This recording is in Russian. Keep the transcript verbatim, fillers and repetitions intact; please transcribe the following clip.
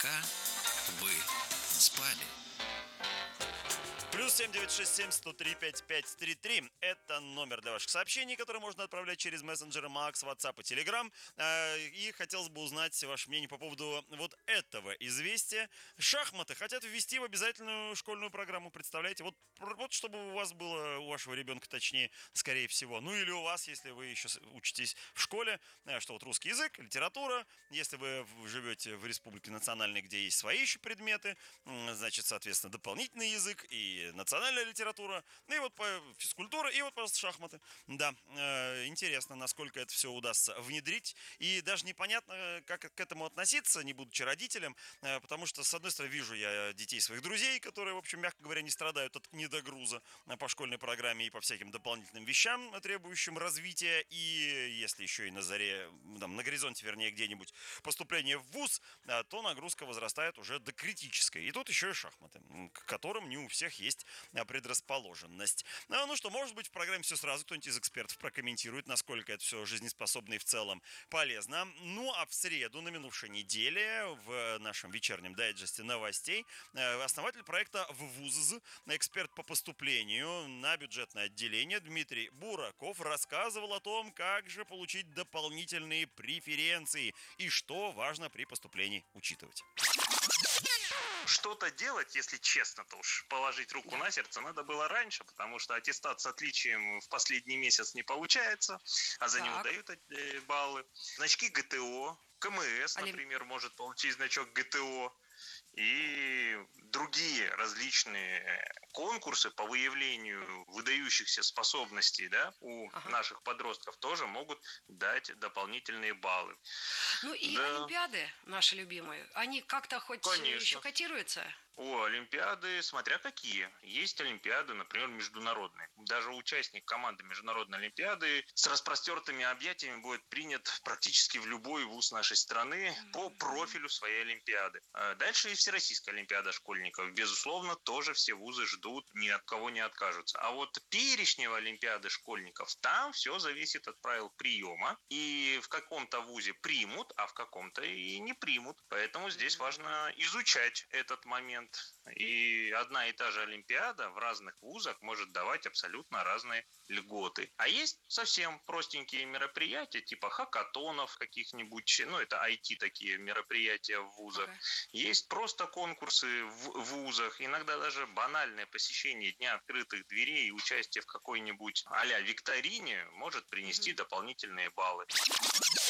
Пока вы спали. Плюс семь девять шесть семь сто три пять пять три три. Это номер для ваших сообщений, которые можно отправлять через мессенджеры Макс, WhatsApp и Telegram. И хотелось бы узнать ваше мнение по поводу вот этого известия. Шахматы хотят ввести в обязательную школьную программу. Представляете? Вот, вот чтобы у вас было, у вашего ребенка точнее, скорее всего. Ну или у вас, если вы еще учитесь в школе, что вот русский язык, литература. Если вы живете в республике национальной, где есть свои еще предметы, значит, соответственно, дополнительный язык и национальная литература, и вот физкультура, и вот, пожалуйста, шахматы. Да, э, интересно, насколько это все удастся внедрить. И даже непонятно, как к этому относиться, не будучи родителем, э, потому что, с одной стороны, вижу я детей своих друзей, которые, в общем, мягко говоря, не страдают от недогруза по школьной программе и по всяким дополнительным вещам, требующим развития. И если еще и на заре, там, на горизонте, вернее, где-нибудь поступление в вуз, то нагрузка возрастает уже до критической. И тут еще и шахматы, к которым не у всех есть предрасположенность. Ну, ну что, может быть, в программе все сразу кто-нибудь из экспертов прокомментирует, насколько это все жизнеспособно и в целом полезно. Ну, а в среду на минувшей неделе в нашем вечернем дайджесте новостей основатель проекта ВВУЗ, эксперт по поступлению на бюджетное отделение Дмитрий Бураков рассказывал о том, как же получить дополнительные преференции и что важно при поступлении учитывать. Что-то делать, если честно-то уж положить руку на сердце, надо было раньше, потому что аттестат с отличием в последний месяц не получается, а за так. него дают баллы. Значки ГТО, КМС, Олимп... например, может получить значок ГТО. И другие различные конкурсы по выявлению выдающихся способностей, да, у ага. наших подростков тоже могут дать дополнительные баллы. Ну и да. олимпиады наши любимые, они как-то хоть Конечно. еще котируются? О, олимпиады, смотря какие. Есть олимпиады, например, международные. Даже участник команды международной олимпиады с распростертыми объятиями будет принят практически в любой вуз нашей страны mm-hmm. по профилю своей олимпиады. Дальше и Всероссийская олимпиада школьников. Безусловно, тоже все вузы ждут, ни от кого не откажутся. А вот перечневая олимпиады школьников, там все зависит от правил приема. И в каком-то вузе примут, а в каком-то и не примут. Поэтому здесь важно изучать этот момент. И одна и та же олимпиада в разных вузах может давать абсолютно разные льготы. А есть совсем простенькие мероприятия, типа хакатонов каких-нибудь, ну это ай ти такие мероприятия в вузах. Okay. Есть просто конкурсы в вузах, иногда даже банальное посещение Дня открытых дверей и участие в какой-нибудь а-ля викторине может принести mm-hmm. дополнительные баллы.